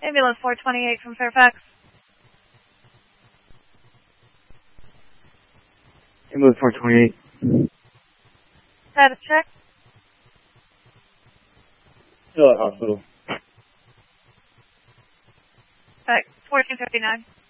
Ambulance 428 from Fairfax. Ambulance 428. Status check. Still at hospital. 1459.